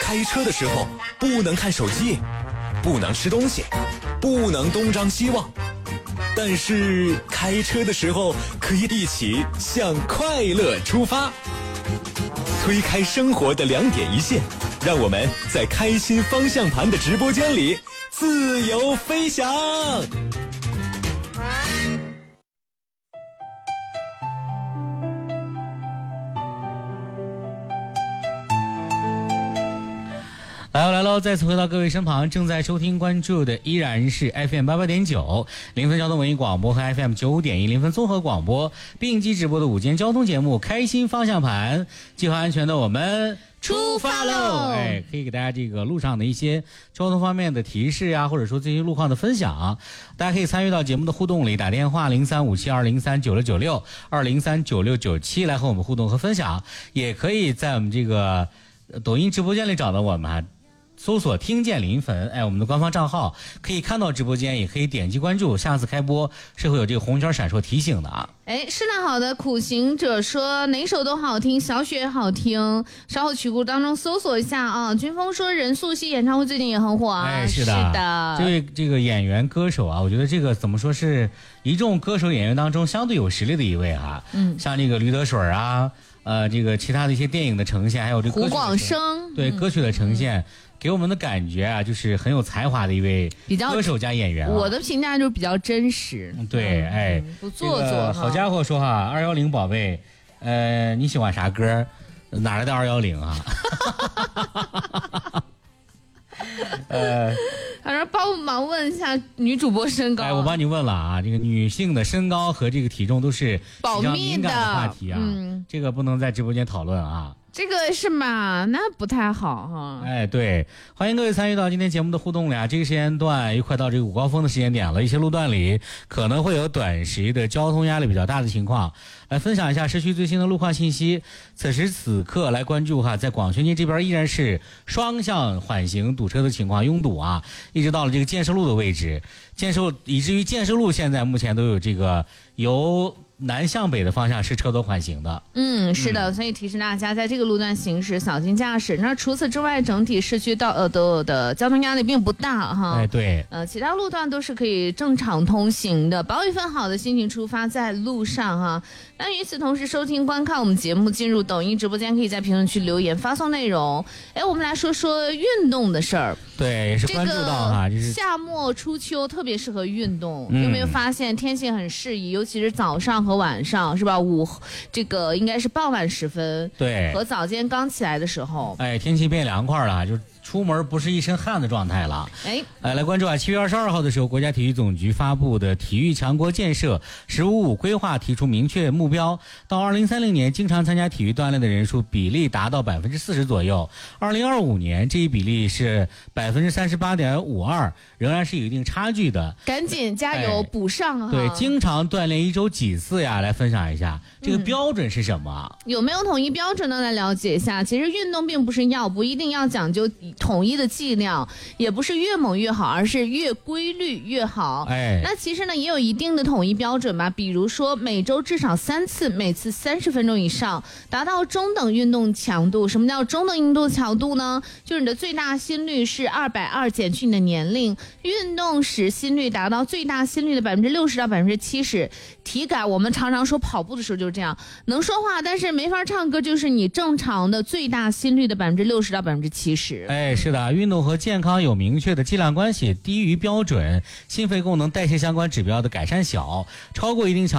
开车的时候不能看手机，不能吃东西，不能东张西望，但是开车的时候可以一起向快乐出发，推开生活的2点一线，让我们在开心方向盘的直播间里自由飞翔。 来喽！再次回到各位身旁，正在收听关注的依然是 FM 88.9临汾交通文艺广播和 FM 95.1临汾综合广播并机直播的午间交通节目《开心方向盘》，计划安全的我们出发喽！可以给大家这个路上的一些交通方面的提示啊，或者说最新路况的分享，大家可以参与到节目的互动里，打电话035720399696 2039697来和我们互动和分享，也可以在我们这个抖音直播间里找到我们搜索听见临汾，我们的官方账号可以看到直播间，也可以点击关注，下次开播是会有这个红圈闪烁提醒的啊。 是的，好的。苦行者说哪首都好听，小雪好听，稍后曲库当中搜索一下啊。军峰说任素汐演唱会最近也很火啊。 是的，这个演员歌手啊，我觉得这个怎么说是一众歌手演员当中相对有实力的一位哈。像这个驴得水啊，这个其他的一些电影的呈现，还有这个胡广生对歌曲的呈现。给我们的感觉啊，就是很有才华的一位歌手加演员我的评价就是比较真实。 对， 不做作。 好家伙说哈，210宝贝，你喜欢啥歌？哪来的210啊？ 反正帮忙问一下女主播身高。 我帮你问了啊，这个女性的身高和这个体重都是保密的话题啊，这个不能在直播间讨论啊。 这个是嘛？那不太好哈。 对，欢迎各位参与到今天节目的互动里啊。这个时间段又快到这个午高峰的时间点了，一些路段里可能会有短时的交通压力比较大的情况，来分享一下市区最新的路况信息。此时此刻来关注哈，在广宣街这边依然是双向缓行堵车的情况，拥堵啊，一直到了这个建设路的位置，以至于建设路现在目前都有这个由南向北的方向是车多缓行的。 是的，所以提示大家在这个路段行驶小心驾驶。那除此之外，整体市区的交通压力并不大哈。 对， 其他路段都是可以正常通行的，保一份好的心情出发在路上哈。那与此同时，收听观看我们节目进入抖音直播间，可以在评论区留言发送内容。我们来说说运动的事儿。 对，也是关注到哈，就是夏末初秋特别适合运动。有没有发现天气很适宜，尤其是早上和晚上，是吧？这个应该是傍晚时分， 对， 和早间刚起来的时候， 天气变凉快了，就出门不是一身汗的状态了。来关注啊！7月22号的时候，国家体育总局发布的《体育强国建设“15+5”规划》提出明确目标，到2030年，经常参加体育锻炼的人数比例达到40%左右。2025年这一比例是38.52%，仍然是有一定差距的。 赶紧加油补上啊！ 对，经常锻炼1周几次呀？来分享一下这个标准是什么？ 有没有统一标准呢？来了解一下。其实运动并不是不一定要讲究统一的剂量，也不是越猛越好，而是越规律越好。那其实呢也有一定的统一标准吧，比如说每周至少3次，每次30分钟以上，达到中等运动强度。什么叫中等运动强度呢？就是你的最大心率是220减去你的年龄，运动时心率达到最大心率的60%到70%。体感我们常常说跑步的时候就是这样，能说话但是没法唱歌，就是你正常的最大心率的60%到70%。 是的，运动和健康有明确的剂量关系，低于标准，心肺功能代谢相关指标的改善小，超过一定强